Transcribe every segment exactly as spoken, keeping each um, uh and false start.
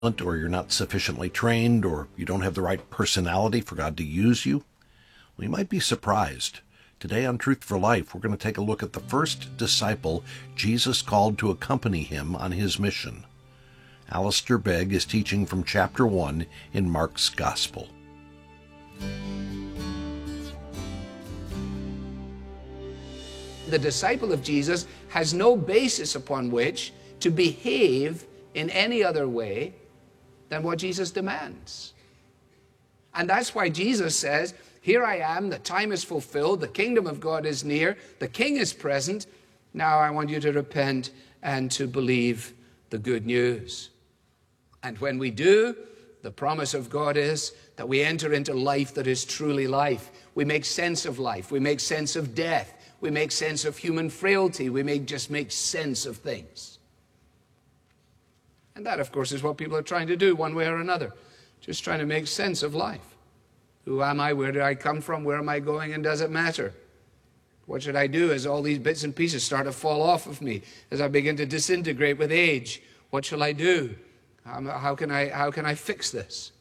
or you're not sufficiently trained, or you don't have the right personality for God to use you? Well, you might be surprised. Today on Truth for Life, we're going to take a look at the first disciple Jesus called to accompany him on his mission. Alistair Begg is teaching from chapter one in Mark's Gospel. The disciple of Jesus has no basis upon which to behave in any other way than what Jesus demands. And that's why Jesus says, "Here I am, the time is fulfilled, the kingdom of God is near, the king is present. Now I want you to repent and to believe the good news." And when we do, the promise of God is that we enter into life that is truly life. We make sense of life. We make sense of death. We make sense of human frailty. We make just make sense of things. And that, of course, is what people are trying to do one way or another. Just trying to make sense of life. Who am I? Where did I come from? Where am I going? And does it matter? What should I do as all these bits and pieces start to fall off of me? As I begin to disintegrate with age? What shall I do? How, how can I, how can I fix this?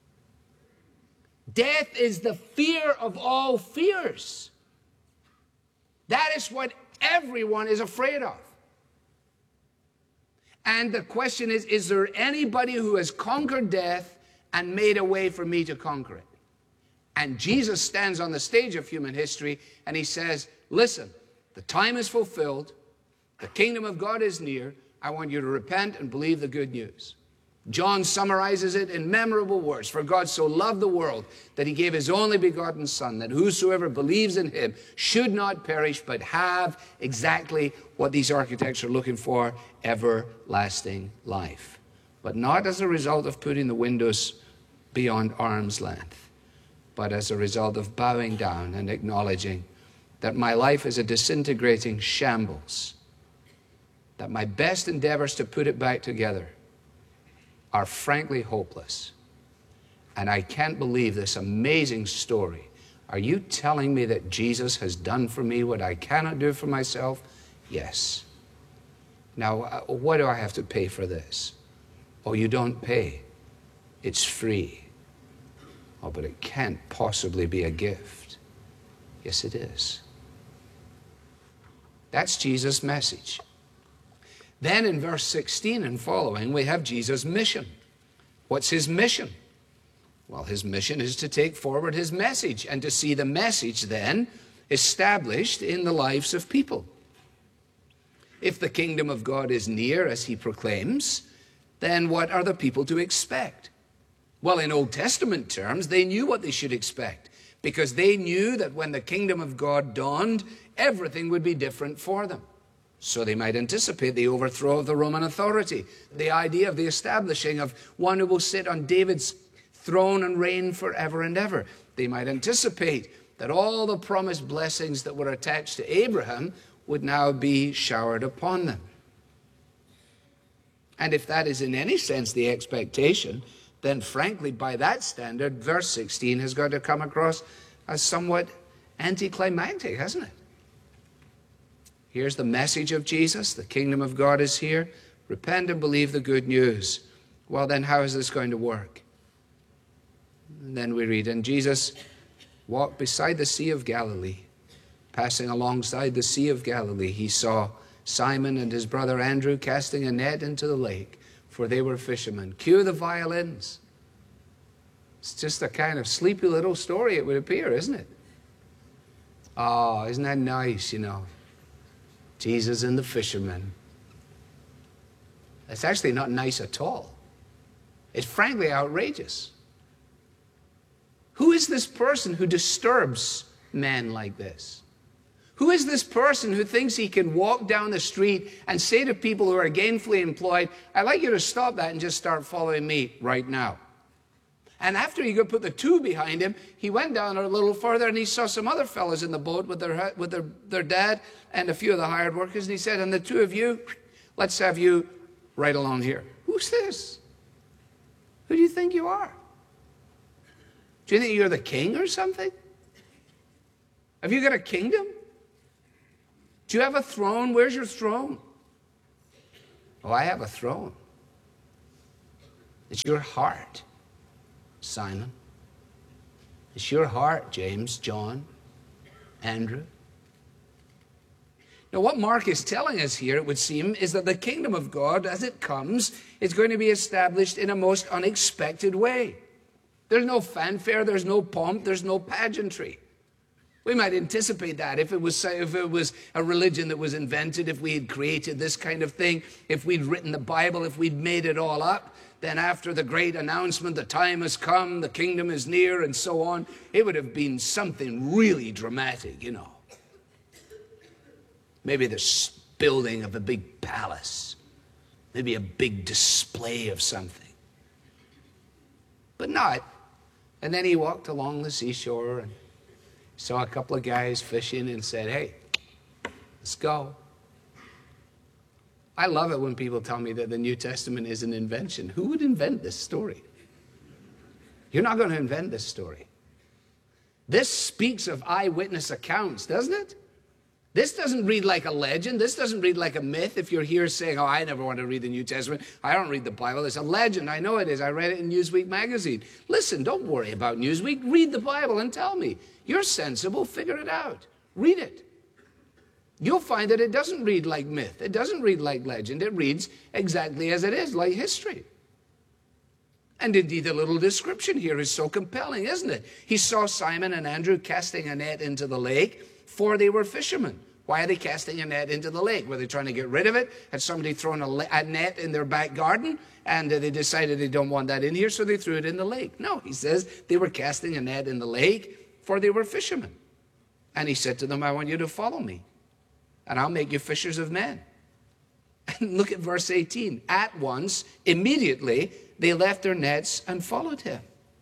Death is the fear of all fears. That is what everyone is afraid of. And the question is, is there anybody who has conquered death and made a way for me to conquer it? And Jesus stands on the stage of human history and he says, listen, the time is fulfilled. The kingdom of God is near. I want you to repent and believe the good news. John summarizes it in memorable words. For God so loved the world that he gave his only begotten Son, that whosoever believes in him should not perish, but have exactly what these architects are looking for, everlasting life. But not as a result of putting the windows beyond arm's length, but as a result of bowing down and acknowledging that my life is a disintegrating shambles, that my best endeavors to put it back together are frankly hopeless. And I can't believe this amazing story. Are you telling me that Jesus has done for me what I cannot do for myself? Yes. Now, uh, what do I have to pay for this? Oh, you don't pay. It's free. Oh, but it can't possibly be a gift. Yes, it is. That's Jesus' message. Then in verse sixteen and following, we have Jesus' mission. What's his mission? Well, his mission is to take forward his message and to see the message then established in the lives of people. If the kingdom of God is near, as he proclaims, then what are the people to expect? Well, in Old Testament terms, they knew what they should expect, because they knew that when the kingdom of God dawned, everything would be different for them. So they might anticipate the overthrow of the Roman authority, the idea of the establishing of one who will sit on David's throne and reign forever and ever. They might anticipate that all the promised blessings that were attached to Abraham would now be showered upon them. And if that is in any sense the expectation, then frankly, by that standard, verse sixteen has got to come across as somewhat anticlimactic, hasn't it? Here's the message of Jesus. The kingdom of God is here. Repent and believe the good news. Well, then how is this going to work? And then we read, and Jesus walked beside the Sea of Galilee. Passing alongside the Sea of Galilee, he saw Simon and his brother Andrew casting a net into the lake, for they were fishermen. Cue the violins. It's just a kind of sleepy little story, it would appear, isn't it? Oh, isn't that nice, you know? Jesus and the fishermen. It's actually not nice at all. It's frankly outrageous. Who is this person who disturbs men like this? Who is this person who thinks he can walk down the street and say to people who are gainfully employed, I'd like you to stop that and just start following me right now? And after he could put the two behind him, he went down a little further and he saw some other fellows in the boat with their, with their, their dad and a few of the hired workers. And he said, and the two of you, let's have you right along here. Who's this? Who do you think you are? Do you think you're the king or something? Have you got a kingdom? Do you have a throne? Where's your throne? Oh, I have a throne. It's your heart, Simon. It's your heart, James, John, Andrew. Now, what Mark is telling us here, it would seem, is that the kingdom of God, as it comes, is going to be established in a most unexpected way. There's no fanfare, there's no pomp, there's no pageantry. We might anticipate that if it was if it was a religion that was invented, if we had created this kind of thing, if we'd written the Bible, if we'd made it all up, then after the great announcement, the time has come, the kingdom is near, and so on, it would have been something really dramatic, you know. Maybe the building of a big palace, maybe a big display of something. But not. And then he walked along the seashore and saw a couple of guys fishing and said, hey, let's go. I love it when people tell me that the New Testament is an invention. Who would invent this story? You're not going to invent this story. This speaks of eyewitness accounts, doesn't it? This doesn't read like a legend. This doesn't read like a myth. If you're here saying, oh, I never want to read the New Testament, I don't read the Bible. It's a legend. I know it is. I read it in Newsweek magazine. Listen, don't worry about Newsweek. Read the Bible and tell me. You're sensible. Figure it out. Read it. You'll find that it doesn't read like myth. It doesn't read like legend. It reads exactly as it is, like history. And indeed, the little description here is so compelling, isn't it? He saw Simon and Andrew casting a net into the lake, for they were fishermen. Why are they casting a net into the lake? Were they trying to get rid of it? Had somebody thrown a, a net in their back garden and uh, they decided they don't want that in here, so they threw it in the lake? No, he says they were casting a net in the lake, for they were fishermen. And he said to them, I want you to follow me, and I'll make you fishers of men. And look at verse eighteen. At once, immediately, they left their nets and followed him.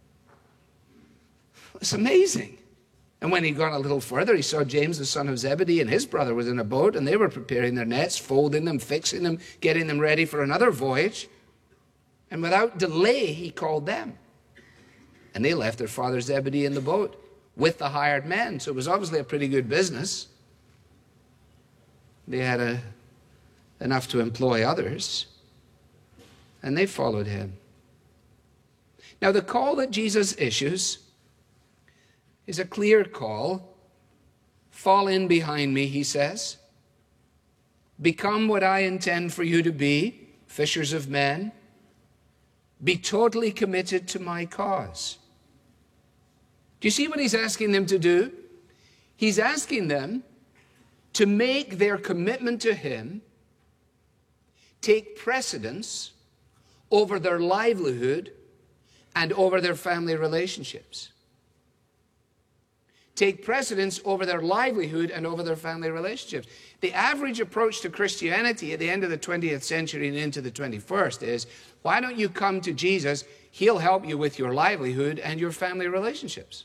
It's amazing. And when he'd gone a little further, he saw James, the son of Zebedee, and his brother was in a boat, and they were preparing their nets, folding them, fixing them, getting them ready for another voyage. And without delay, he called them. And they left their father Zebedee in the boat with the hired men. So it was obviously a pretty good business. They had a, enough to employ others. And they followed him. Now, the call that Jesus issues is a clear call. Fall in behind me, he says. Become what I intend for you to be, fishers of men. Be totally committed to my cause. Do you see what he's asking them to do? He's asking them to make their commitment to him take precedence over their livelihood and over their family relationships. Take precedence over their livelihood and over their family relationships. The average approach to Christianity at the end of the twentieth century and into the twenty-first is, why don't you come to Jesus? He'll help you with your livelihood and your family relationships.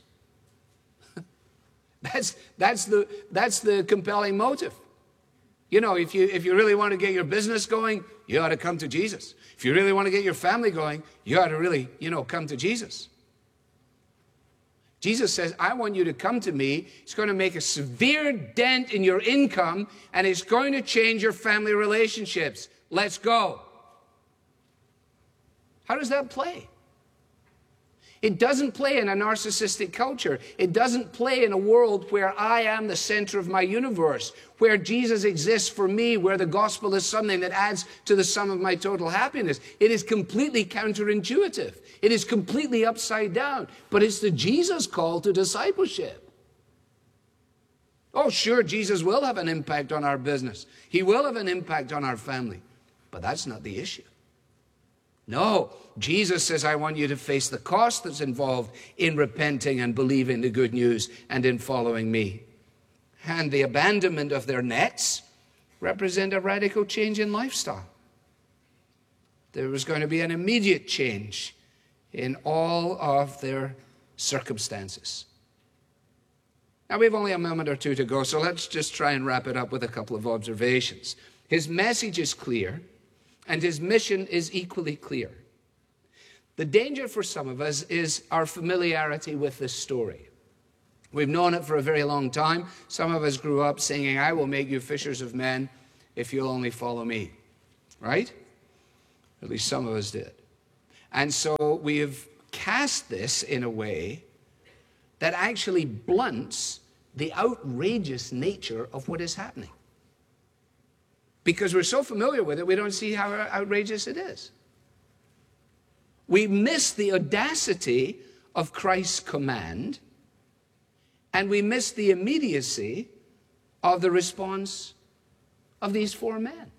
that's, that's, the, that's the compelling motive. You know, if you, if you really want to get your business going, you ought to come to Jesus. If you really want to get your family going, you ought to really, you know, come to Jesus. Jesus says, I want you to come to me. It's going to make a severe dent in your income, and it's going to change your family relationships. Let's go. How does that play? It doesn't play in a narcissistic culture. It doesn't play in a world where I am the center of my universe, where Jesus exists for me, where the gospel is something that adds to the sum of my total happiness. It is completely counterintuitive. It is completely upside down. But it's the Jesus call to discipleship. Oh, sure, Jesus will have an impact on our business. He will have an impact on our family. But that's not the issue. No, Jesus says, I want you to face the cost that's involved in repenting and believing the good news and in following me. And the abandonment of their nets represent a radical change in lifestyle. There was going to be an immediate change in all of their circumstances. Now, we have only a moment or two to go, so let's just try and wrap it up with a couple of observations. His message is clear, and his mission is equally clear. The danger for some of us is our familiarity with this story. We've known it for a very long time. Some of us grew up singing, I will make you fishers of men if you'll only follow me. Right? At least some of us did. And so we have cast this in a way that actually blunts the outrageous nature of what is happening. Because we're so familiar with it, we don't see how outrageous it is. We miss the audacity of Christ's command, and we miss the immediacy of the response of these four men.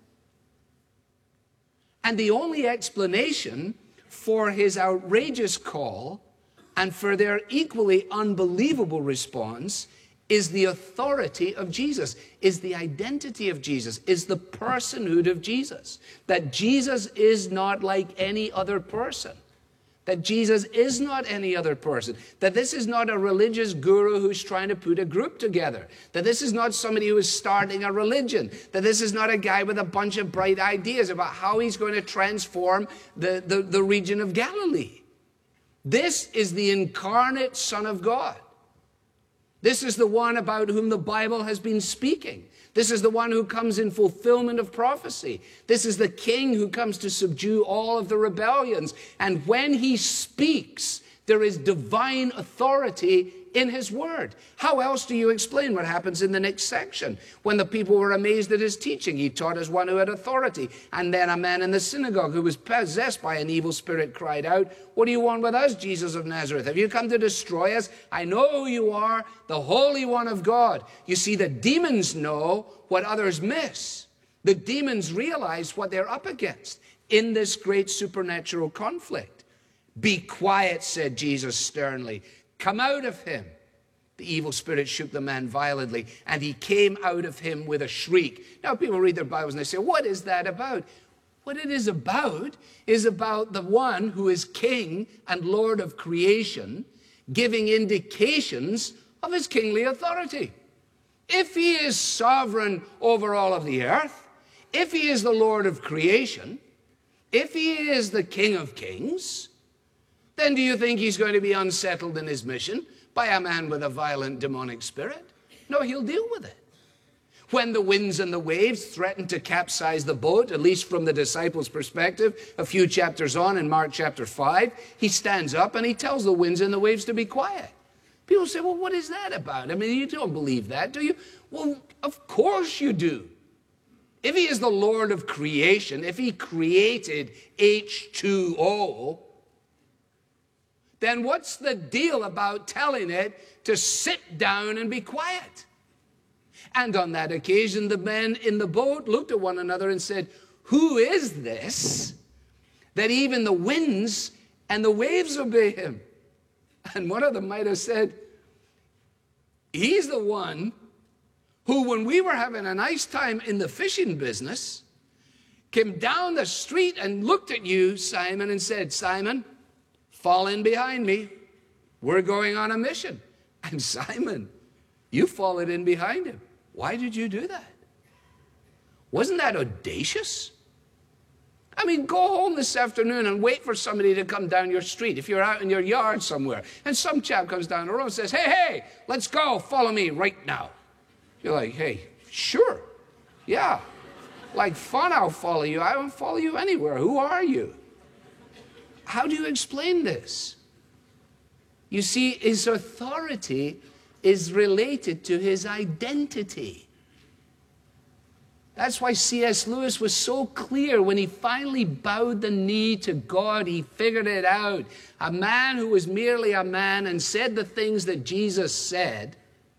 And the only explanation for his outrageous call and for their equally unbelievable response is the authority of Jesus, is the identity of Jesus, is the personhood of Jesus. That Jesus is not like any other person. That Jesus is not any other person. That this is not a religious guru who's trying to put a group together. That this is not somebody who is starting a religion. That this is not a guy with a bunch of bright ideas about how he's going to transform the, the, the region of Galilee. This is the incarnate Son of God. This is the one about whom the Bible has been speaking. This is the one who comes in fulfillment of prophecy. This is the king who comes to subdue all of the rebellions. And when he speaks, there is divine authority in his word. How else do you explain what happens in the next section? When the people were amazed at his teaching, he taught as one who had authority. And then a man in the synagogue who was possessed by an evil spirit cried out, "What do you want with us, Jesus of Nazareth? Have you come to destroy us? I know who you are, the Holy One of God." You see, the demons know what others miss. The demons realize what they're up against in this great supernatural conflict. "Be quiet," said Jesus sternly. "Come out of him." The evil spirit shook the man violently, and he came out of him with a shriek. Now, people read their Bibles and they say, what is that about? What it is about is about the one who is king and Lord of creation, giving indications of his kingly authority. If he is sovereign over all of the earth, if he is the Lord of creation, if he is the King of kings, then do you think he's going to be unsettled in his mission by a man with a violent demonic spirit? No, he'll deal with it. When the winds and the waves threaten to capsize the boat, at least from the disciples' perspective, a few chapters on in Mark chapter five, he stands up and he tells the winds and the waves to be quiet. People say, well, what is that about? I mean, you don't believe that, do you? Well, of course you do. If he is the Lord of creation, if he created H two O, then what's the deal about telling it to sit down and be quiet? And on that occasion, the men in the boat looked at one another and said, who is this that even the winds and the waves obey him? And one of them might have said, he's the one who, when we were having a nice time in the fishing business, came down the street and looked at you, Simon, and said, Simon, fall in behind me. We're going on a mission. And Simon, you followed in behind him. Why did you do that? Wasn't that audacious? I mean, go home this afternoon and wait for somebody to come down your street. If you're out in your yard somewhere, and some chap comes down the road and says, hey, hey, let's go, follow me right now. You're like, hey, sure, yeah. Like fun, I'll follow you. I won't follow you anywhere. Who are you? How do you explain this? You see, his authority is related to his identity. That's why C S Lewis was so clear when he finally bowed the knee to God. He figured it out. A man who was merely a man and said the things that Jesus said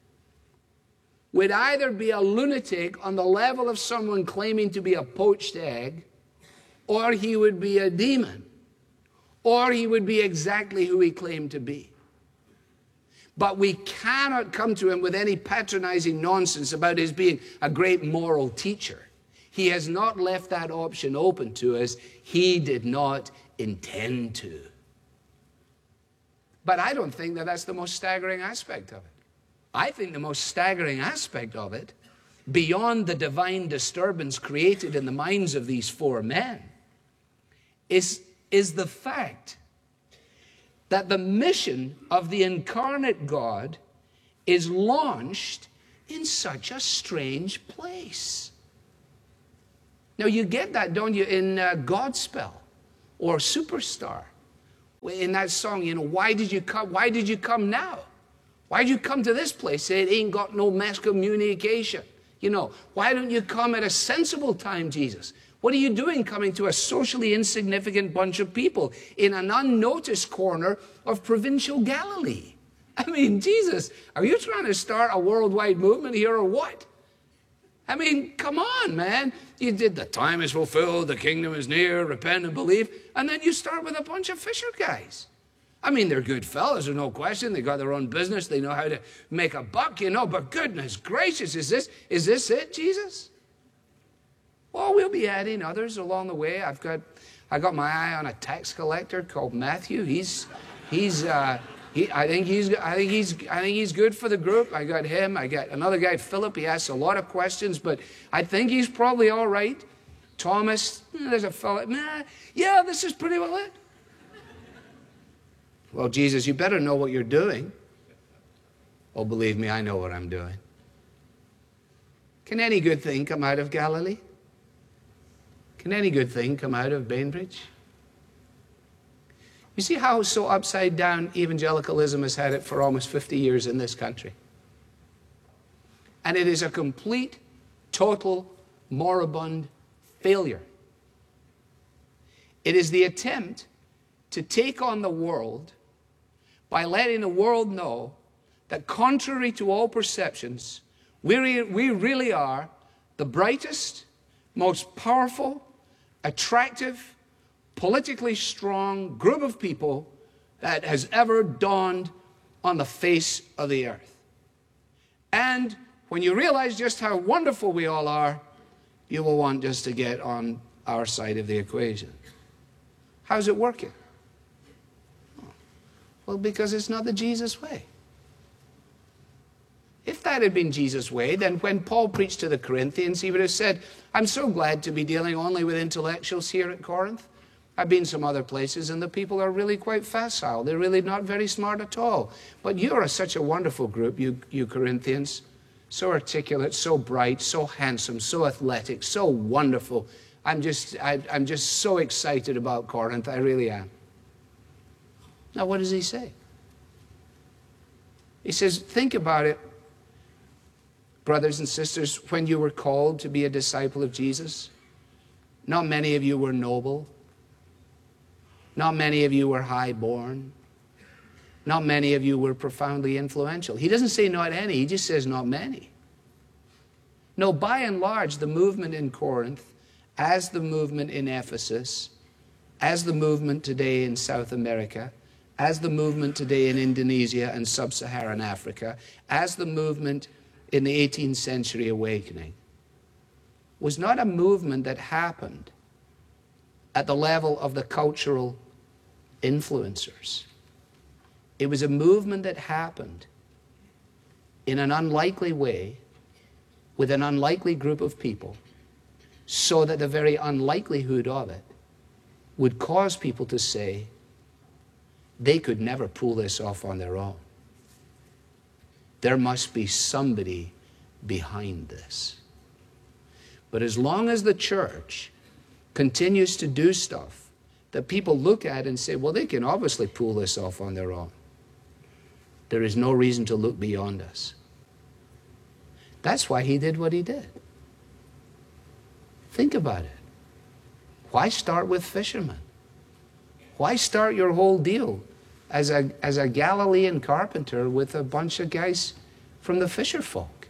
would either be a lunatic on the level of someone claiming to be a poached egg, or he would be a demon, or he would be exactly who he claimed to be. But we cannot come to him with any patronizing nonsense about his being a great moral teacher. He has not left that option open to us. He did not intend to. But I don't think that that's the most staggering aspect of it. I think the most staggering aspect of it, beyond the divine disturbance created in the minds of these four men, is, is the fact that the mission of the incarnate God is launched in such a strange place. Now you get that, don't you, in uh, Godspell or Superstar. In that song, you know, why did you come? Why did you come now? Why did you come to this place? It ain't got no mass communication. You know, why don't you come at a sensible time, Jesus? What are you doing coming to a socially insignificant bunch of people in an unnoticed corner of provincial Galilee? I mean, Jesus, are you trying to start a worldwide movement here or what? I mean, come on, man. You did the time is fulfilled, the kingdom is near, repent and believe, and then you start with a bunch of fisher guys. I mean, they're good fellas, there's no question. They got their own business. They know how to make a buck, you know, but goodness gracious, is this, is this it, Jesus? Well, we'll be adding others along the way. I've got, I got my eye on a tax collector called Matthew. He's, he's, uh, He, I think he's. I think he's. I think he's good for the group. I got him. I got another guy, Philip. He asks a lot of questions, but I think he's probably all right. Thomas, there's a fellow. Nah, yeah, this is pretty well it. Well, Jesus, you better know what you're doing. Oh, believe me, I know what I'm doing. Can any good thing come out of Galilee? Can any good thing come out of Bainbridge? You see how so upside down evangelicalism has had it for almost fifty years in this country? And it is a complete, total, moribund failure. It is the attempt to take on the world by letting the world know that contrary to all perceptions, we, re we really are the brightest, most powerful, attractive, politically strong group of people that has ever dawned on the face of the earth. And when you realize just how wonderful we all are, you will want just to get on our side of the equation. How's it working? Well, because it's not the Jesus way. If that had been Jesus' way, then when Paul preached to the Corinthians, he would have said, I'm so glad to be dealing only with intellectuals here at Corinth. I've been some other places, and the people are really quite facile. They're really not very smart at all. But you are such a wonderful group, you, you Corinthians. So articulate, so bright, so handsome, so athletic, so wonderful. I'm just, I, I'm just so excited about Corinth. I really am. Now, what does he say? He says, think about it, brothers and sisters, when you were called to be a disciple of Jesus. Not many of you were noble. Not many of you were high-born. Not many of you were profoundly influential. He doesn't say not any, he just says not many. No, by and large, the movement in Corinth, as the movement in Ephesus, as the movement today in South America, as the movement today in Indonesia and sub-Saharan Africa, as the movement in the eighteenth century awakening, was not a movement that happened at the level of the cultural influencers. It was a movement that happened in an unlikely way with an unlikely group of people, so that the very unlikelihood of it would cause people to say they could never pull this off on their own. There must be somebody behind this. But as long as the church continues to do stuff that people look at and say, well, they can obviously pull this off on their own, there is no reason to look beyond us. That's why he did what he did. Think about it. Why start with fishermen? Why start your whole deal as a, as a Galilean carpenter with a bunch of guys from the fisher folk?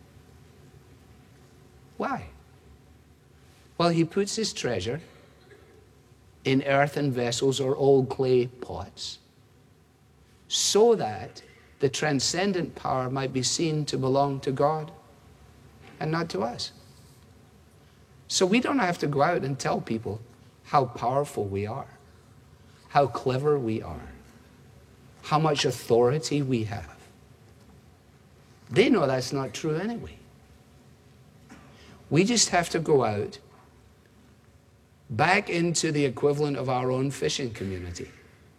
Why? Well, he puts his treasure in earthen vessels or old clay pots so that the transcendent power might be seen to belong to God and not to us. So we don't have to go out and tell people how powerful we are, how clever we are, how much authority we have. They know that's not true anyway. We just have to go out back into the equivalent of our own fishing community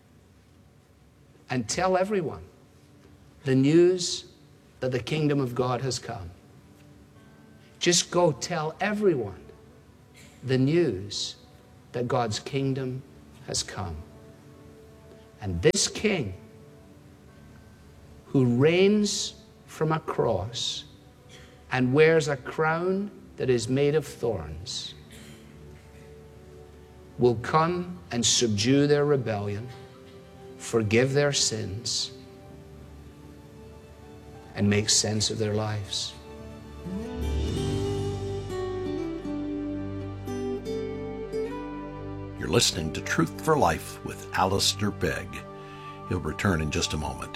and tell everyone the news that the kingdom of God has come. Just go tell everyone the news that God's kingdom has come. And this king who reigns from a cross and wears a crown that is made of thorns will come and subdue their rebellion, forgive their sins, and make sense of their lives. You're listening to Truth for Life with Alistair Begg. He'll return in just a moment.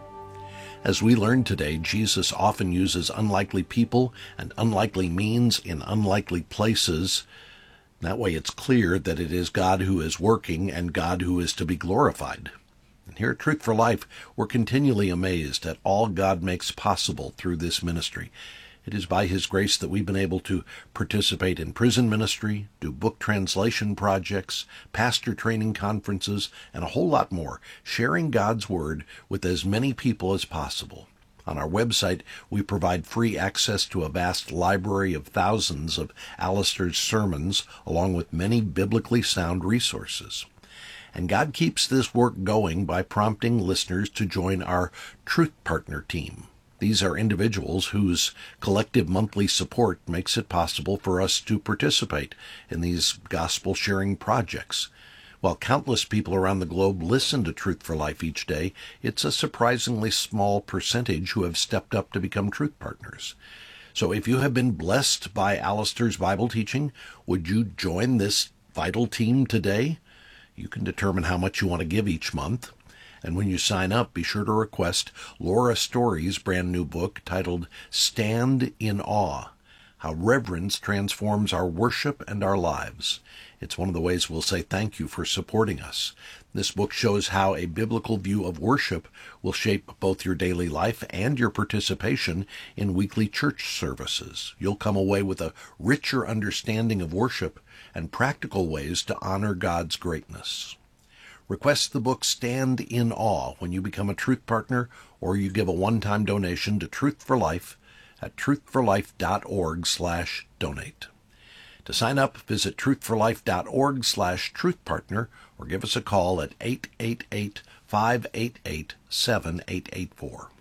As we learned today, Jesus often uses unlikely people and unlikely means in unlikely places. That way it's clear that it is God who is working and God who is to be glorified. And here at Truth for Life, we're continually amazed at all God makes possible through this ministry. It is by His grace that we've been able to participate in prison ministry, do book translation projects, pastor training conferences, and a whole lot more, sharing God's Word with as many people as possible. On our website, we provide free access to a vast library of thousands of Alistair's sermons, along with many biblically sound resources. And God keeps this work going by prompting listeners to join our Truth Partner team. These are individuals whose collective monthly support makes it possible for us to participate in these gospel-sharing projects. While countless people around the globe listen to Truth for Life each day, it's a surprisingly small percentage who have stepped up to become Truth Partners. So if you have been blessed by Alistair's Bible teaching, would you join this vital team today? You can determine how much you want to give each month. And when you sign up, be sure to request Laura Story's brand new book titled Stand in Awe: How Reverence Transforms Our Worship and Our Lives. It's one of the ways we'll say thank you for supporting us. This book shows how a biblical view of worship will shape both your daily life and your participation in weekly church services. You'll come away with a richer understanding of worship and practical ways to honor God's greatness. Request the book Stand in Awe when you become a Truth Partner, or you give a one-time donation to Truth for Life at truthforlife.org slash donate. To sign up, visit truthforlife.org slash truthpartner or give us a call at eight eight eight, five eight eight, seven eight eight four.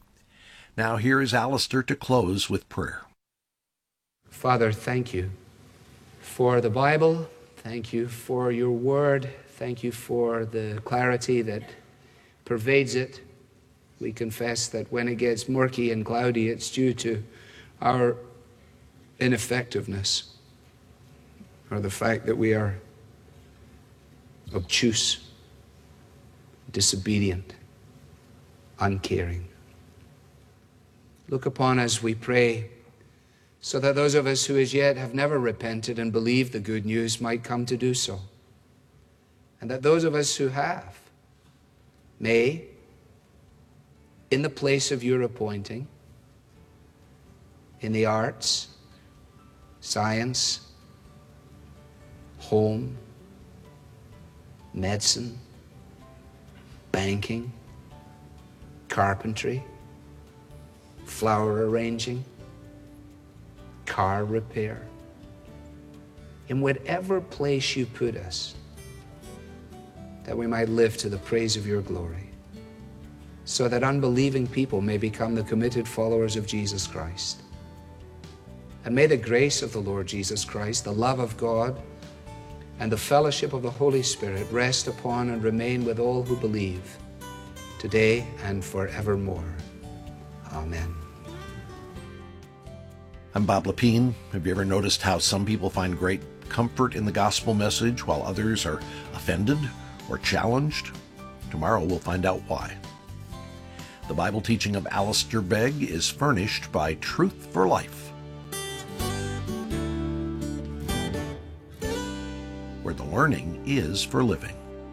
Now here is Alistair to close with prayer. Father, thank you for the Bible. Thank you for your word. Thank you for the clarity that pervades it. We confess that when it gets murky and cloudy, it's due to our ineffectiveness, or the fact that we are obtuse, disobedient, uncaring. Look upon us, we pray, so that those of us who as yet have never repented and believed the good news might come to do so. And that those of us who have may, in the place of your appointing, in the arts, science, home, medicine, banking, carpentry, flower arranging, car repair, in whatever place you put us, that we might live to the praise of your glory, so that unbelieving people may become the committed followers of Jesus Christ. And may the grace of the Lord Jesus Christ, the love of God, and the fellowship of the Holy Spirit rest upon and remain with all who believe, today and forevermore. Amen. I'm Bob Lepine. Have you ever noticed how some people find great comfort in the gospel message while others are offended or challenged? Tomorrow we'll find out why. The Bible teaching of Alistair Begg is furnished by Truth for Life, where the learning is for living.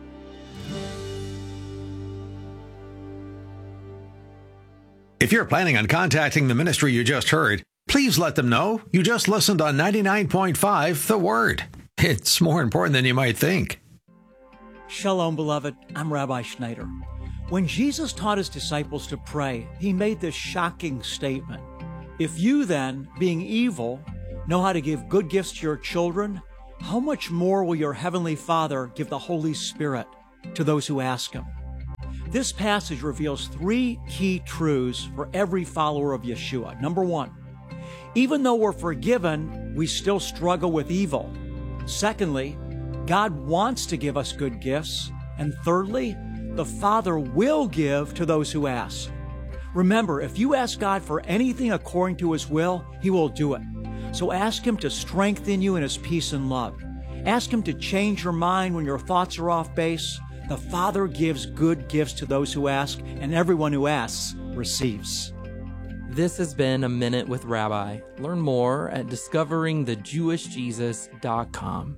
If you're planning on contacting the ministry you just heard, please let them know you just listened on ninety-nine point five The Word. It's more important than you might think. Shalom, beloved. I'm Rabbi Schneider. When Jesus taught his disciples to pray, he made this shocking statement. If you then, being evil, know how to give good gifts to your children, how much more will your heavenly Father give the Holy Spirit to those who ask him. This passage reveals three key truths for every follower of Yeshua. Number one, even though we're forgiven, we still struggle with evil. Secondly, God wants to give us good gifts. And thirdly, the Father will give to those who ask. Remember, if you ask God for anything according to His will, He will do it. So ask Him to strengthen you in His peace and love. Ask Him to change your mind when your thoughts are off base. The Father gives good gifts to those who ask, and everyone who asks receives. This has been A Minute with Rabbi. Learn more at discovering the jewish jesus dot com.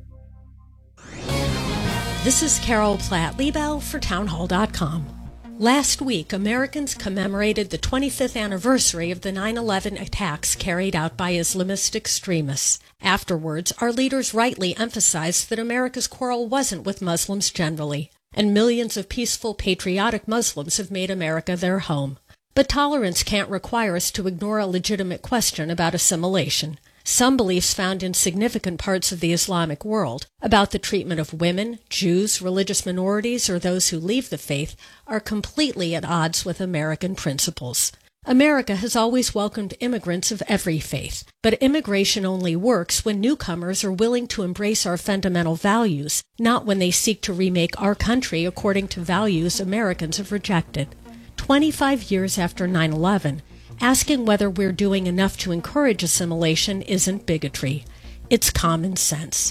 This is Carol Platt-Liebau for townhall dot com. Last week, Americans commemorated the twenty-fifth anniversary of the nine eleven attacks carried out by Islamist extremists. Afterwards, our leaders rightly emphasized that America's quarrel wasn't with Muslims generally, and millions of peaceful, patriotic Muslims have made America their home. But tolerance can't require us to ignore a legitimate question about assimilation. Some beliefs found in significant parts of the Islamic world about the treatment of women, Jews, religious minorities, or those who leave the faith are completely at odds with American principles. America has always welcomed immigrants of every faith, but immigration only works when newcomers are willing to embrace our fundamental values, not when they seek to remake our country according to values Americans have rejected. Twenty-five years after nine eleven, asking whether we're doing enough to encourage assimilation isn't bigotry. It's common sense.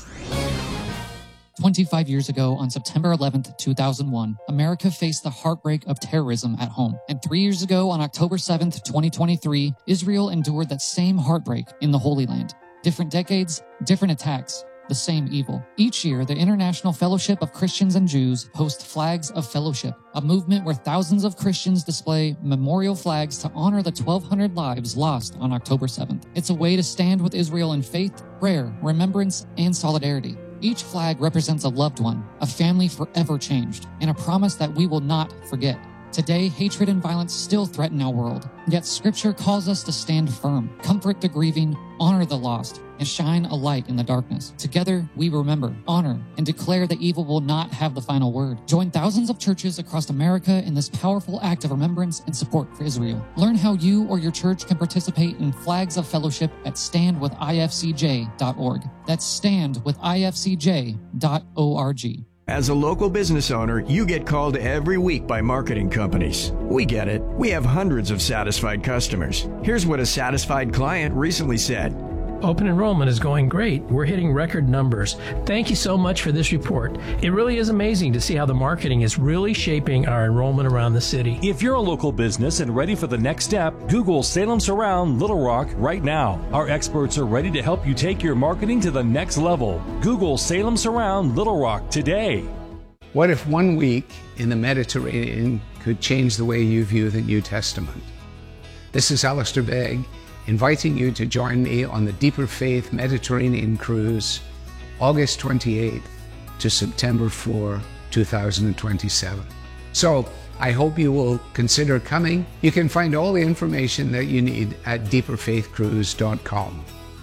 twenty-five years ago, on September eleventh, two thousand one, America faced the heartbreak of terrorism at home. And three years ago, on October seventh, twenty twenty-three, Israel endured that same heartbreak in the Holy Land. Different decades, different attacks, the same evil. Each year, the International Fellowship of Christians and Jews hosts Flags of Fellowship, a movement where thousands of Christians display memorial flags to honor the twelve hundred lives lost on October seventh. It's a way to stand with Israel in faith, prayer, remembrance, and solidarity. Each flag represents a loved one, a family forever changed, and a promise that we will not forget. Today, hatred and violence still threaten our world, yet Scripture calls us to stand firm, comfort the grieving, honor the lost, and shine a light in the darkness. Together, we remember, honor, and declare that evil will not have the final word. Join thousands of churches across America in this powerful act of remembrance and support for Israel. Learn how you or your church can participate in Flags of Fellowship at stand with I F C J dot org. That's stand with I F C J dot org. As a local business owner, you get called every week by marketing companies. We get it. We have hundreds of satisfied customers. Here's what a satisfied client recently said. Open enrollment is going great. We're hitting record numbers. Thank you so much for this report. It really is amazing to see how the marketing is really shaping our enrollment around the city. If you're a local business and ready for the next step, Google Salem Surround Little Rock right now. Our experts are ready to help you take your marketing to the next level. Google Salem Surround Little Rock today. What if one week in the Mediterranean could change the way you view the New Testament? This is Alistair Begg, inviting you to join me on the Deeper Faith Mediterranean Cruise, August twenty-eighth to September fourth, two thousand twenty-seven. So I hope you will consider coming. You can find all the information that you need at deeper faith cruise dot com.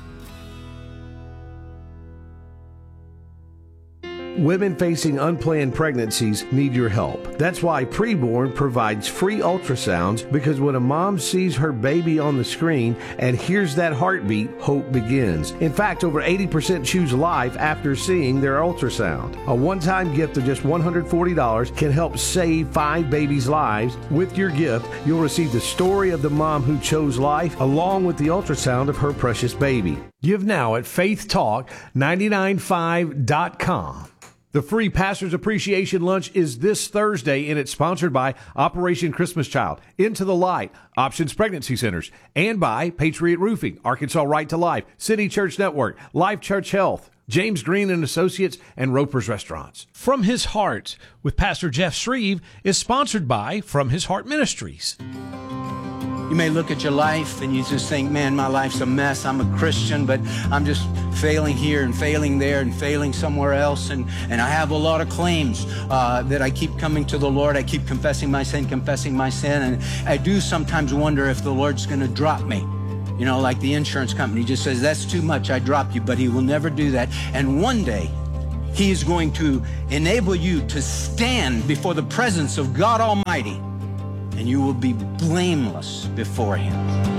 Women facing unplanned pregnancies need your help. That's why Preborn provides free ultrasounds, because when a mom sees her baby on the screen and hears that heartbeat, hope begins. In fact, over eighty percent choose life after seeing their ultrasound. A one-time gift of just one hundred forty dollars can help save five babies' lives. With your gift, you'll receive the story of the mom who chose life, along with the ultrasound of her precious baby. Give now at faith talk nine nine five dot com. The free Pastor's Appreciation Lunch is this Thursday, and it's sponsored by Operation Christmas Child, Into the Light, Options Pregnancy Centers, and by Patriot Roofing, Arkansas Right to Life, City Church Network, Life Church Health, James Green and Associates, and Roper's Restaurants. From His Heart with Pastor Jeff Shreve is sponsored by From His Heart Ministries. You may look at your life and you just think, man, my life's a mess. I'm a Christian, but I'm just failing here and failing there and failing somewhere else. And, and I have a lot of claims uh, that I keep coming to the Lord. I keep confessing my sin, confessing my sin. And I do sometimes wonder if the Lord's going to drop me. You know, like the insurance company just says, that's too much, I drop you. But He will never do that. And one day, He is going to enable you to stand before the presence of God Almighty, and you will be blameless before Him.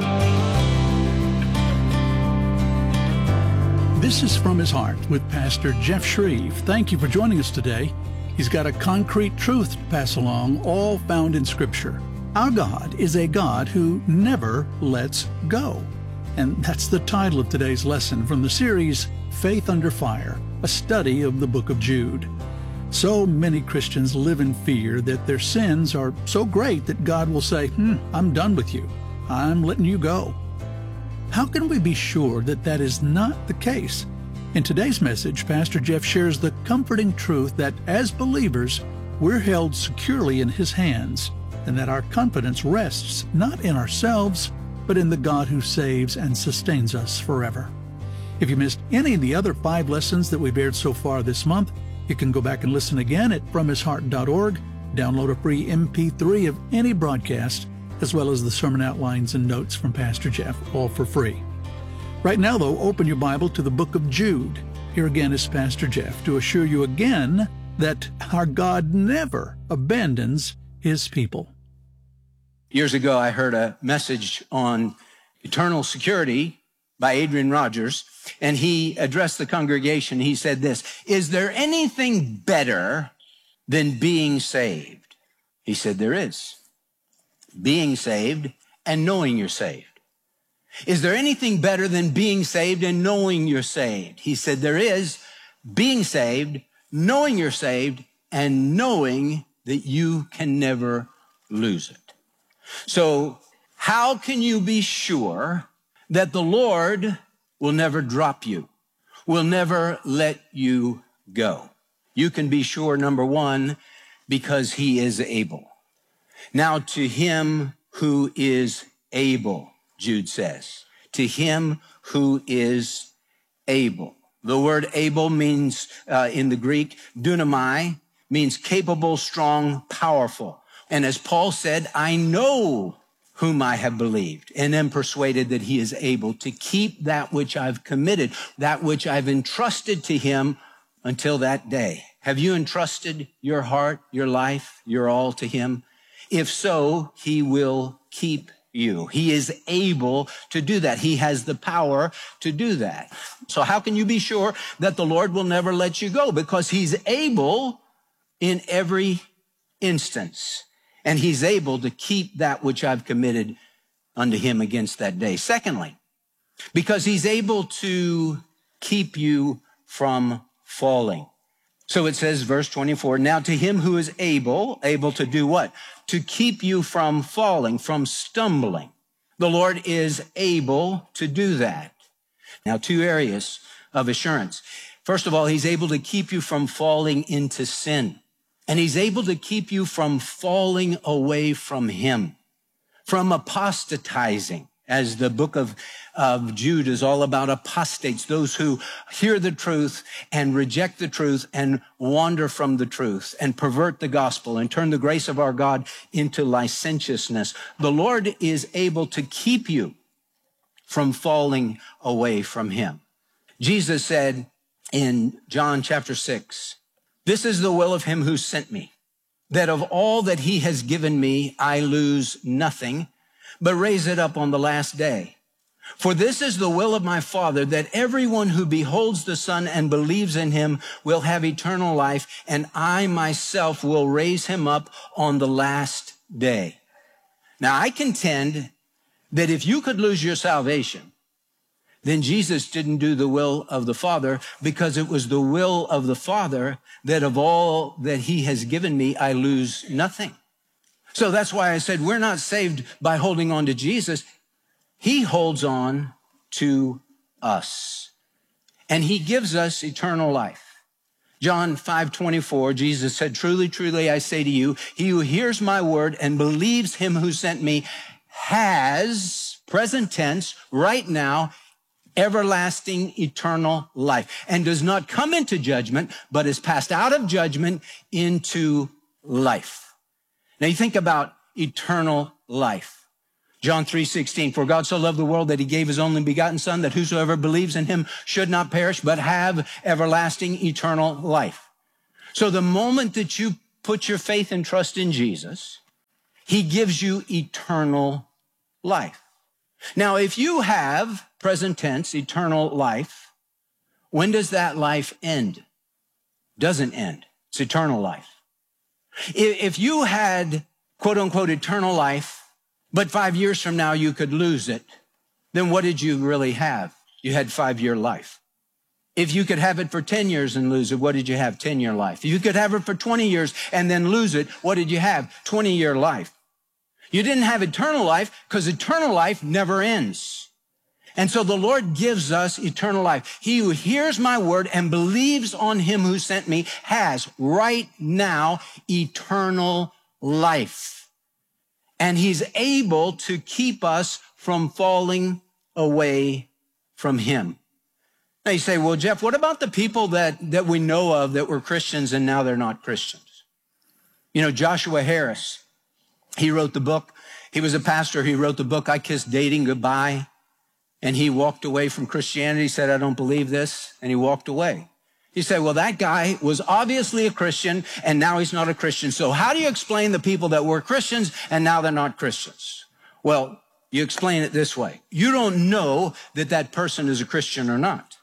This is From His Heart with Pastor Jeff Shreve. Thank you for joining us today. He's got a concrete truth to pass along, all found in Scripture. Our God is a God who never lets go. And that's the title of today's lesson from the series Faith Under Fire, a study of the book of Jude. So many Christians live in fear that their sins are so great that God will say, hmm, I'm done with you. I'm letting you go. How can we be sure that that is not the case? In today's message, Pastor Jeff shares the comforting truth that as believers, we're held securely in His hands, and that our confidence rests not in ourselves, but in the God who saves and sustains us forever. If you missed any of the other five lessons that we've aired so far this month, you can go back and listen again at from his heart dot org, download a free M P three of any broadcast, as well as the sermon outlines and notes from Pastor Jeff, all for free. Right now, though, open your Bible to the book of Jude. Here again is Pastor Jeff to assure you again that our God never abandons His people. Years ago, I heard a message on eternal security by Adrian Rogers, and he addressed the congregation. He said this, "Is there anything better than being saved?" He said, there is. Being saved and knowing you're saved. Is there anything better than being saved and knowing you're saved? He said, there is. Being saved, knowing you're saved, and knowing that you can never lose it. So how can you be sure that the Lord will never drop you, will never let you go? You can be sure, number one, because He is able. Now to Him who is able, Jude says, to Him who is able. The word able means, uh, in the Greek, dunamai, means capable, strong, powerful. And as Paul said, I know whom I have believed and am persuaded that He is able to keep that which I've committed, that which I've entrusted to Him until that day. Have you entrusted your heart, your life, your all to Him? If so, He will keep you. He is able to do that. He has the power to do that. So how can you be sure that the Lord will never let you go? Because He's able in every instance. And He's able to keep that which I've committed unto Him against that day. Secondly, because He's able to keep you from falling. So it says, verse twenty-four, now to Him who is able, able to do what? To keep you from falling, from stumbling. The Lord is able to do that. Now, two areas of assurance. First of all, He's able to keep you from falling into sin. And He's able to keep you from falling away from Him, from apostatizing, as the book of, of Jude is all about apostates, those who hear the truth and reject the truth and wander from the truth and pervert the gospel and turn the grace of our God into licentiousness. The Lord is able to keep you from falling away from Him. Jesus said in John chapter six, this is the will of Him who sent me, that of all that He has given me, I lose nothing, but raise it up on the last day. For this is the will of my Father, that everyone who beholds the Son and believes in Him will have eternal life, and I myself will raise him up on the last day. Now, I contend that if you could lose your salvation, then Jesus didn't do the will of the Father, because it was the will of the Father that of all that He has given me, I lose nothing. So that's why I said we're not saved by holding on to Jesus. He holds on to us, and He gives us eternal life. John five twenty-four, Jesus said, truly, truly, I say to you, he who hears my word and believes Him who sent me has, present tense, right now, everlasting eternal life, and does not come into judgment, but is passed out of judgment into life. Now you think about eternal life. John three sixteen, for God so loved the world that he gave his only begotten Son, that whosoever believes in him should not perish, but have everlasting eternal life. So the moment that you put your faith and trust in Jesus, he gives you eternal life. Now, if you have, present tense, eternal life, when does that life end? Doesn't end. It's eternal life. If you had, quote unquote, eternal life, but five years from now you could lose it, then what did you really have? You had five-year life. If you could have it for ten years and lose it, what did you have? ten-year life. If you could have it for twenty years and then lose it, what did you have? twenty-year life. You didn't have eternal life because eternal life never ends. And so the Lord gives us eternal life. He who hears my word and believes on him who sent me has right now eternal life. And he's able to keep us from falling away from him. Now you say, well, Jeff, what about the people that, that we know of that were Christians and now they're not Christians? You know, Joshua Harris, he wrote the book. He was a pastor. He wrote the book, I Kissed Dating Goodbye. And he walked away from Christianity. He said, I don't believe this. And he walked away. He said, well, that guy was obviously a Christian and now he's not a Christian. So how do you explain the people that were Christians and now they're not Christians? Well, you explain it this way. You don't know that that person is a Christian or not.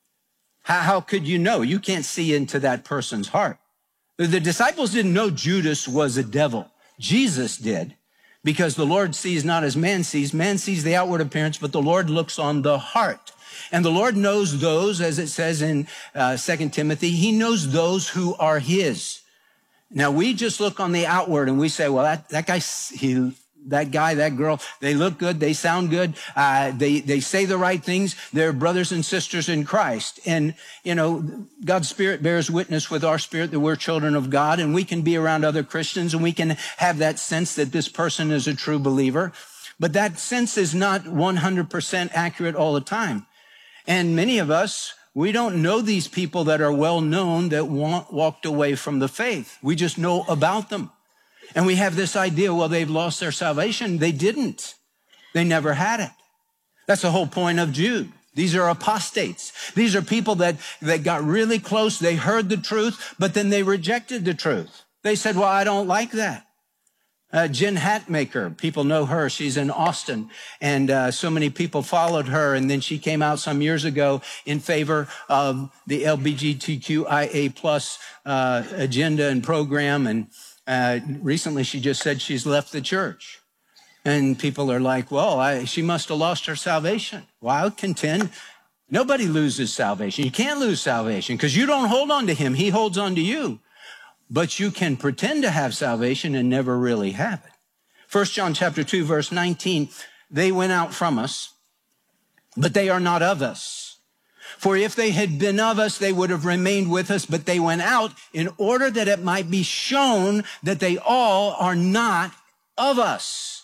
How, how could you know? You can't see into that person's heart. The, the disciples didn't know Judas was a devil. Jesus did, because the Lord sees not as man sees. Man sees the outward appearance, but the Lord looks on the heart. And the Lord knows those, as it says in uh, Second Timothy, he knows those who are his. Now, we just look on the outward and we say, well, that, that guy, he, that guy, that girl, they look good, they sound good, uh, they, they say the right things, they're brothers and sisters in Christ. And, you know, God's Spirit bears witness with our spirit that we're children of God, and we can be around other Christians and we can have that sense that this person is a true believer. But that sense is not one hundred percent accurate all the time. And many of us, we don't know these people that are well known that walked away from the faith. We just know about them. And we have this idea, well, they've lost their salvation. They didn't. They never had it. That's the whole point of Jude. These are apostates. These are people that, that got really close. They heard the truth, but then they rejected the truth. They said, well, I don't like that. Uh, Jen Hatmaker, people know her. She's in Austin, and uh, so many people followed her. And then she came out some years ago in favor of the L G B T Q I A plus uh, agenda and program. And uh, recently, she just said she's left the church. And people are like, "Well, I, she must have lost her salvation." Well, I would contend nobody loses salvation. You can't lose salvation because you don't hold on to him; he holds on to you. But you can pretend to have salvation and never really have it. First John chapter two, verse nineteen, they went out from us, but they are not of us. For if they had been of us, they would have remained with us, but they went out in order that it might be shown that they all are not of us.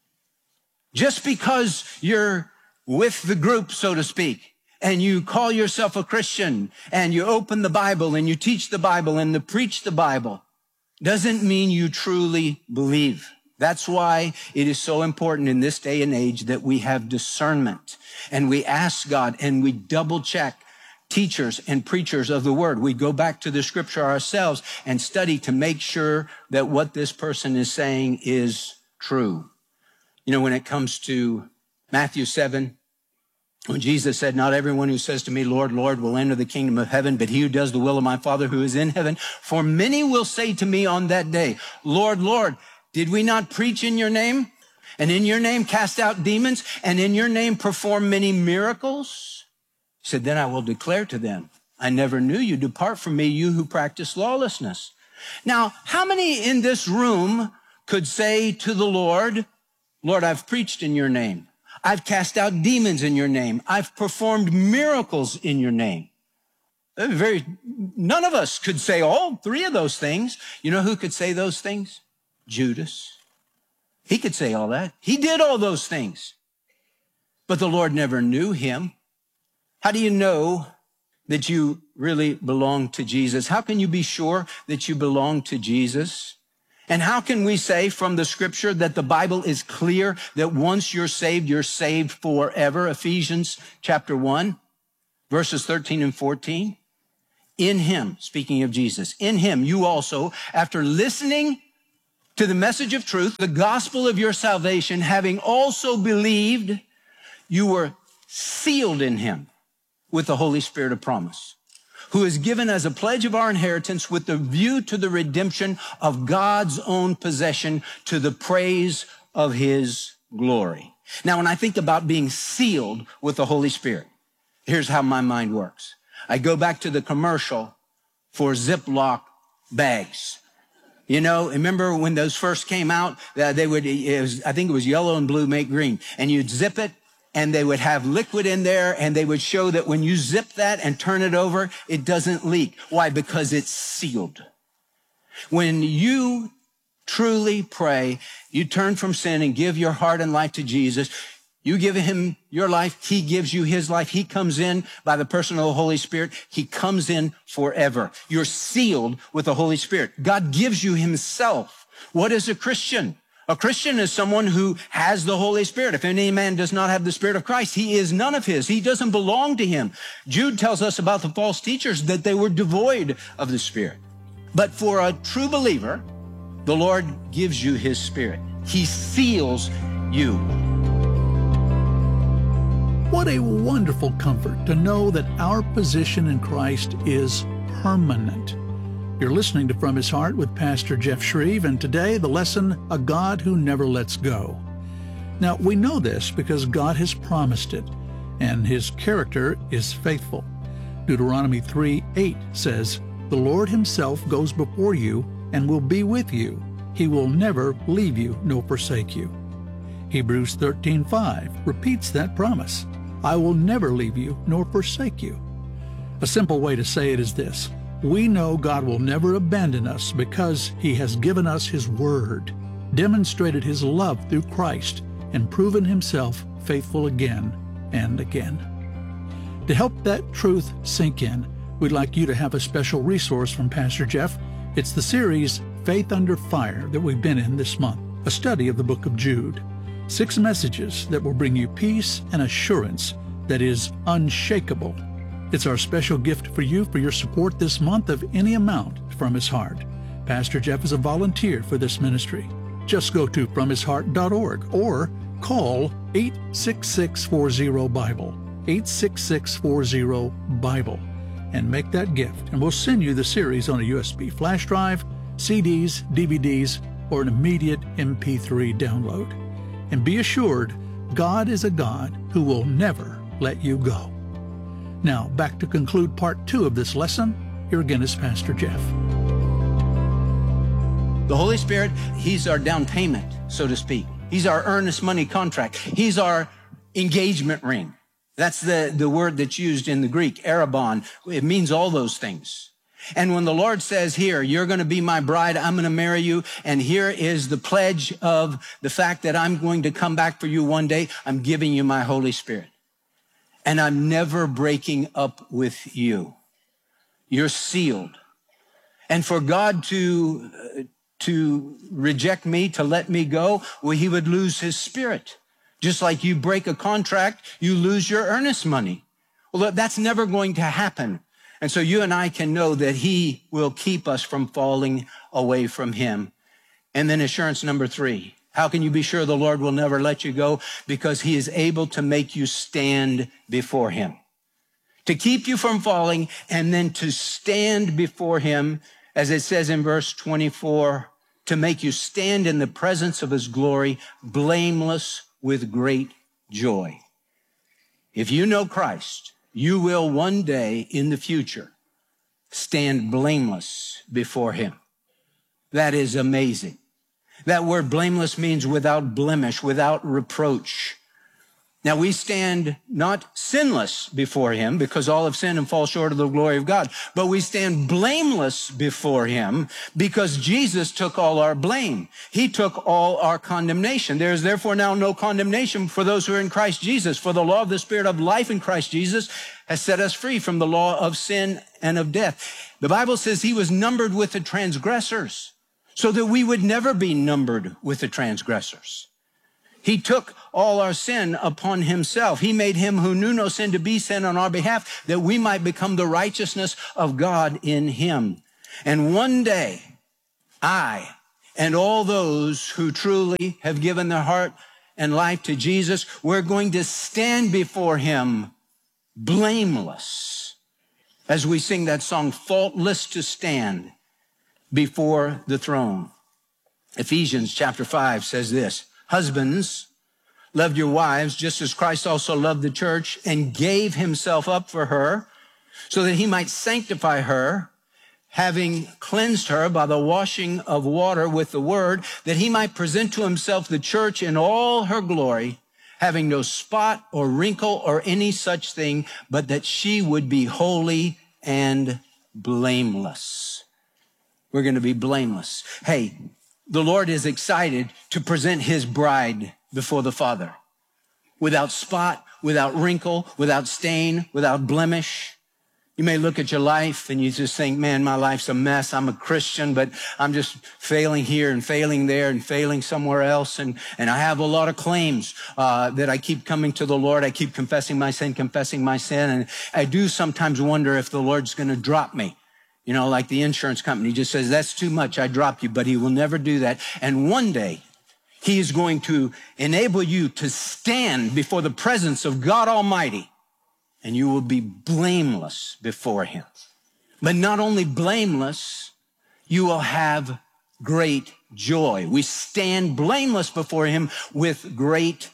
Just because you're with the group, so to speak, and you call yourself a Christian, and you open the Bible, and you teach the Bible, and you preach the Bible, doesn't mean you truly believe. That's why it is so important in this day and age that we have discernment, and we ask God, and we double check teachers and preachers of the word. We go back to the scripture ourselves and study to make sure that what this person is saying is true. You know, when it comes to Matthew seven, when Jesus said, not everyone who says to me, Lord, Lord, will enter the kingdom of heaven, but he who does the will of my Father who is in heaven. For many will say to me on that day, Lord, Lord, did we not preach in your name? And in your name cast out demons? And in your name perform many miracles? He said, then I will declare to them, I never knew you. Depart from me, you who practice lawlessness. Now, how many in this room could say to the Lord, Lord, I've preached in your name. I've cast out demons in your name. I've performed miracles in your name. Very, none of us could say all three of those things. You know who could say those things? Judas. He could say all that. He did all those things. But the Lord never knew him. How do you know that you really belong to Jesus? How can you be sure that you belong to Jesus And how can we say from the scripture that the Bible is clear that once you're saved, you're saved forever? Ephesians chapter one, verses thirteen and fourteen. In him, speaking of Jesus, in him you also, after listening to the message of truth, the gospel of your salvation, having also believed, you were sealed in him with the Holy Spirit of promise, who is given as a pledge of our inheritance with the view to the redemption of God's own possession to the praise of his glory. Now, when I think about being sealed with the Holy Spirit, here's how my mind works. I go back to the commercial for Ziploc bags. You know, remember when those first came out, uh, they would, it was, I think it was yellow and blue make green, and you'd zip it, and they would have liquid in there, and they would show that when you zip that and turn it over, it doesn't leak. Why? Because it's sealed. When you truly pray, you turn from sin and give your heart and life to Jesus, you give him your life, he gives you his life. He comes in by the person of the Holy Spirit. He comes in forever. You're sealed with the Holy Spirit. God gives you himself. What is a Christian? A Christian is someone who has the Holy Spirit. If any man does not have the Spirit of Christ, he is none of his. He doesn't belong to him. Jude tells us about the false teachers that they were devoid of the Spirit. But for a true believer, the Lord gives you his Spirit. He seals you. What a wonderful comfort to know that our position in Christ is permanent. You're listening to From His Heart with Pastor Jeff Shreve, and today the lesson, A God Who Never Lets Go. Now, we know this because God has promised it, and his character is faithful. Deuteronomy three eight says, "The Lord himself goes before you and will be with you. He will never leave you nor forsake you." Hebrews thirteen five repeats that promise. I will never leave you nor forsake you. A simple way to say it is this. We know God will never abandon us because he has given us his word, demonstrated his love through Christ, and proven himself faithful again and again. To help that truth sink in, we'd like you to have a special resource from Pastor Jeff. It's the series Faith Under Fire that we've been in this month, a study of the book of Jude. Six messages that will bring you peace and assurance that is unshakable. It's our special gift for you for your support this month of any amount from his heart. Pastor Jeff is a volunteer for this ministry. Just go to from his heart dot org or call eight six six four zero Bible, eight six six four zero Bible, and make that gift, and we'll send you the series on a U S B flash drive, C Ds, D V Ds, or an immediate M P three download. And be assured, God is a God who will never let you go. Now, back to conclude part two of this lesson. Here again is Pastor Jeff. The Holy Spirit, he's our down payment, so to speak. He's our earnest money contract. He's our engagement ring. That's the, the word that's used in the Greek, arabon. It means all those things. And when the Lord says here, you're going to be my bride, I'm going to marry you, and here is the pledge of the fact that I'm going to come back for you one day, I'm giving you my Holy Spirit. And I'm never breaking up with you. You're sealed. And for God to, uh, to reject me, to let me go, well, he would lose his Spirit. Just like you break a contract, you lose your earnest money. Well, that's never going to happen. And so you and I can know that he will keep us from falling away from him. And then assurance number three. How can you be sure the Lord will never let you go? Because he is able to make you stand before him, to keep you from falling, and then to stand before him, as it says in verse twenty-four, to make you stand in the presence of his glory, blameless with great joy. If you know Christ, you will one day in the future stand blameless before him. That is amazing. That word blameless means without blemish, without reproach. Now we stand not sinless before him because all have sinned and fall short of the glory of God, but we stand blameless before him because Jesus took all our blame. He took all our condemnation. There is therefore now no condemnation for those who are in Christ Jesus. For the law of the Spirit of life in Christ Jesus has set us free from the law of sin and of death. The Bible says he was numbered with the transgressors. so that we would never be numbered with the transgressors. He took all our sin upon himself. He made him who knew no sin to be sin on our behalf, that we might become the righteousness of God in him. And one day, I and all those who truly have given their heart and life to Jesus, we're going to stand before him blameless, as we sing that song, faultless to stand before the throne. Ephesians chapter five says this, husbands, love your wives just as Christ also loved the church and gave himself up for her so that he might sanctify her, having cleansed her by the washing of water with the word, that he might present to himself the church in all her glory, having no spot or wrinkle or any such thing, but that she would be holy and blameless. We're going to be blameless. Hey, the Lord is excited to present his bride before the Father, without spot, without wrinkle, without stain, without blemish. You may look at your life and you just think, man, my life's a mess. I'm a Christian, but I'm just failing here and failing there and failing somewhere else. And, and I have a lot of claims uh, that I keep coming to the Lord. I keep confessing my sin, confessing my sin. And I do sometimes wonder if the Lord's going to drop me. You know, like the insurance company just says, that's too much. I drop you, but he will never do that. And one day he is going to enable you to stand before the presence of God Almighty, and you will be blameless before him. But not only blameless, you will have great joy. We stand blameless before him with great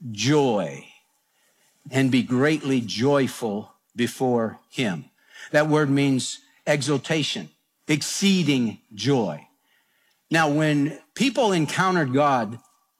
joy and be greatly joyful before him. That word means exultation, exceeding joy. Now, when people encountered God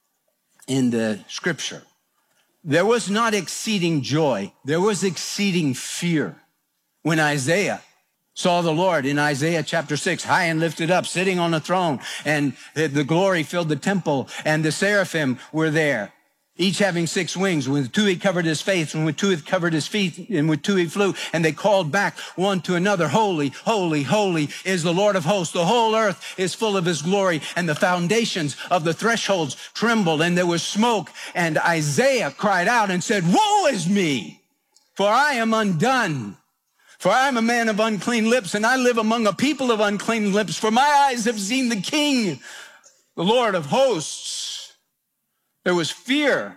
in the scripture, there was not exceeding joy. There was exceeding fear. When Isaiah saw the Lord in Isaiah chapter six, high and lifted up, sitting on a throne, and the glory filled the temple, and the seraphim were there, each having six wings. With two he covered his face, and with two he covered his feet, and with two he flew. And they called back one to another, holy, holy, holy is the Lord of hosts. The whole earth is full of his glory. And the foundations of the thresholds trembled, and there was smoke. And Isaiah cried out and said, woe is me, for I am undone. For I am a man of unclean lips, and I live among a people of unclean lips. For my eyes have seen the King, the Lord of hosts. There was fear,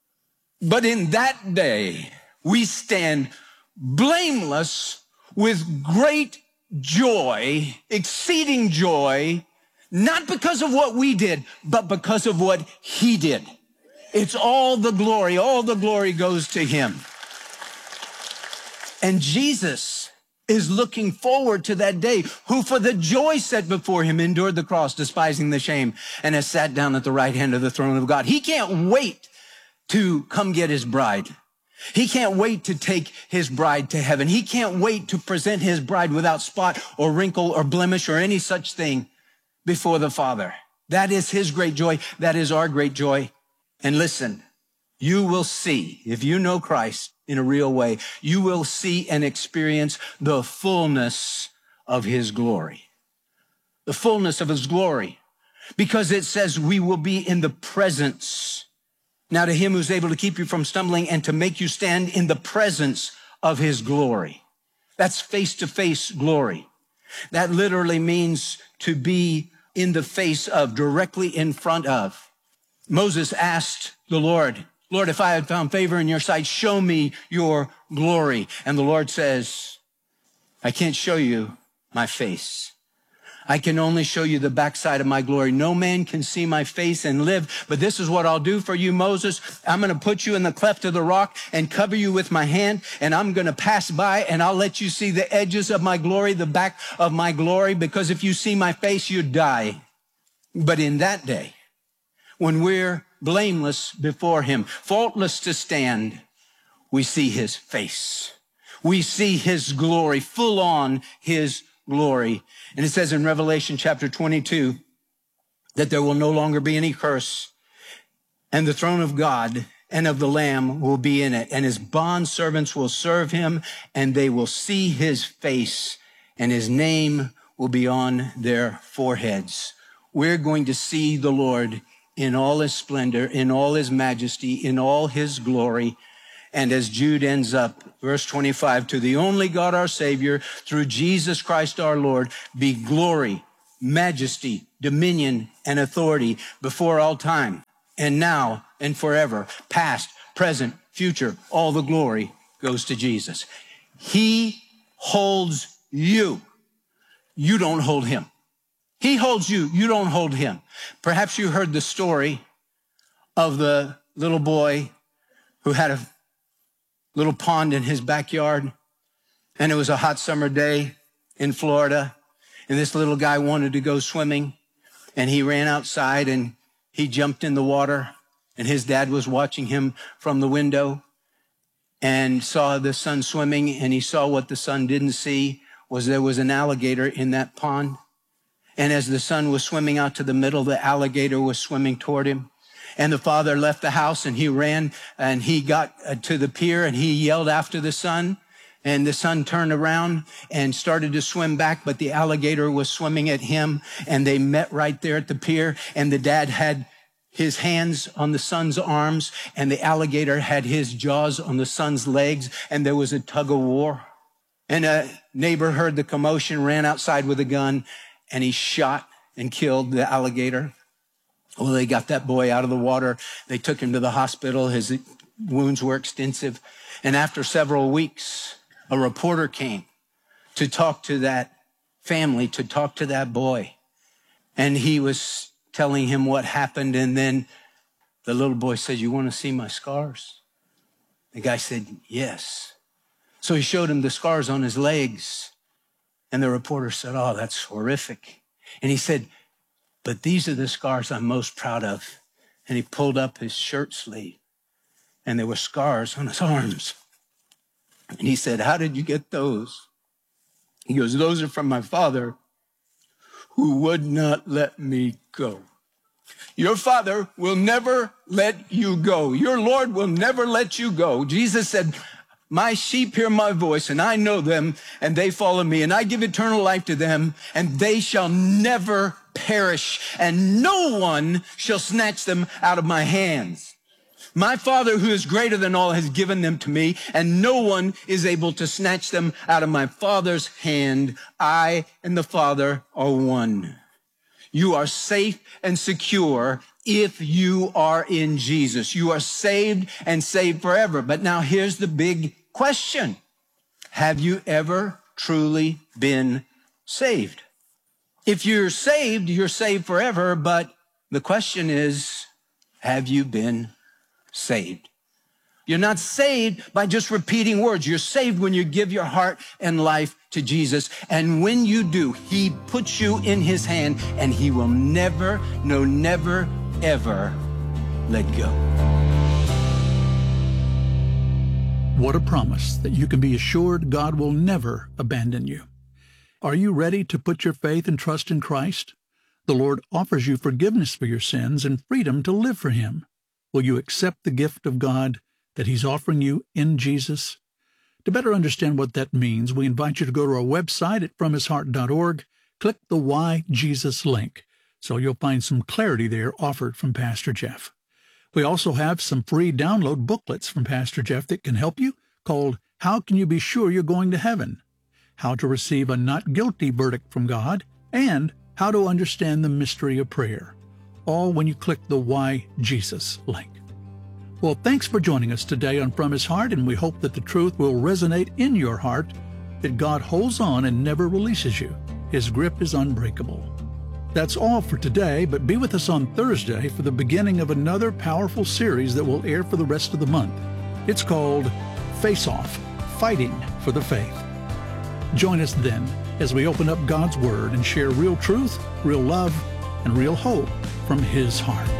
but in that day we stand blameless with great joy, exceeding joy, not because of what we did, but because of what he did. It's all the glory, all the glory goes to him. And Jesus is looking forward to that day, who for the joy set before him endured the cross, despising the shame, and has sat down at the right hand of the throne of God. He can't wait to come get his bride. He can't wait to take his bride to heaven. He can't wait to present his bride without spot or wrinkle or blemish or any such thing before the Father. That is his great joy. That is our great joy. And listen, you will see, if you know Christ in a real way, you will see and experience the fullness of his glory. The fullness of his glory. Because it says we will be in the presence. Now to him who's able to keep you from stumbling and to make you stand in the presence of his glory. That's face-to-face glory. That literally means to be in the face of, directly in front of. Moses asked the Lord, Lord, if I had found favor in your sight, show me your glory. And the Lord says, I can't show you my face. I can only show you the backside of my glory. No man can see my face and live. But this is what I'll do for you, Moses. I'm going to put you in the cleft of the rock and cover you with my hand. And I'm going to pass by and I'll let you see the edges of my glory, the back of my glory. Because if you see my face, you die. But in that day, when we're blameless before him, faultless to stand, we see his face. We see his glory, full on his glory. And it says in Revelation chapter twenty-two that there will no longer be any curse, and the throne of God and of the Lamb will be in it, and his bondservants will serve him, and they will see his face, and his name will be on their foreheads. we're going to see the Lord in all his splendor, in all his majesty, in all his glory. And as Jude ends up, verse twenty-five, to the only God our Savior, through Jesus Christ our Lord, be glory, majesty, dominion, and authority before all time, and now and forever, past, present, future. All the glory goes to Jesus. He holds you. You don't hold him. He holds you. You don't hold him. Perhaps you heard the story of the little boy who had a little pond in his backyard, and it was a hot summer day in Florida, and this little guy wanted to go swimming, and he ran outside and he jumped in the water, and his dad was watching him from the window and saw the son swimming, and he saw what the son didn't see was there was an alligator in that pond. And as the son was swimming out to the middle, the alligator was swimming toward him. And the father left the house and he ran and he got to the pier and he yelled after the son. And the son turned around and started to swim back, but the alligator was swimming at him. And they met right there at the pier. And the dad had his hands on the son's arms and the alligator had his jaws on the son's legs. And there was a tug of war. And a neighbor heard the commotion, ran outside with a gun, and he shot and killed the alligator. Well, they got that boy out of the water. They took him to the hospital. His wounds were extensive. And after several weeks, a reporter came to talk to that family, to talk to that boy. And he was telling him what happened. And then the little boy said, "You want to see my scars?" The guy said, "Yes." So he showed him the scars on his legs. And the reporter said, "Oh, that's horrific." And he said, "But these are the scars I'm most proud of." And he pulled up his shirt sleeve, and there were scars on his arms. And he said, "How did you get those?" He goes, "Those are from my father, who would not let me go." Your father will never let you go. Your Lord will never let you go. Jesus said, "My sheep hear my voice, and I know them, and they follow me, and I give eternal life to them, and they shall never perish, and no one shall snatch them out of my hands. My Father, who is greater than all, has given them to me, and no one is able to snatch them out of my Father's hand. I and the Father are one." You are safe and secure if you are in Jesus. You are saved and saved forever. But now here's the big question. Have you ever truly been saved? If you're saved, you're saved forever. But the question is, have you been saved? You're not saved by just repeating words. You're saved when you give your heart and life to Jesus. And when you do, he puts you in his hand, and he will never, no, never, ever let go. What a promise that you can be assured God will never abandon you. Are you ready to put your faith and trust in Christ? The Lord offers you forgiveness for your sins and freedom to live for him. Will you accept the gift of God that he's offering you in Jesus? To better understand what that means, we invite you to go to our website at from his heart dot org, click the Why Jesus link, so you'll find some clarity there offered from Pastor Jeff. We also have some free download booklets from Pastor Jeff that can help you, called How Can You Be Sure You're Going to Heaven?, How to Receive a Not Guilty Verdict from God, and How to Understand the Mystery of Prayer, all when you click the Why Jesus link. Well, thanks for joining us today on From His Heart, and we hope that the truth will resonate in your heart, that God holds on and never releases you. His grip is unbreakable. That's all for today, but be with us on Thursday for the beginning of another powerful series that will air for the rest of the month. It's called Face Off, Fighting for the Faith. Join us then as we open up God's Word and share real truth, real love, and real hope from His heart.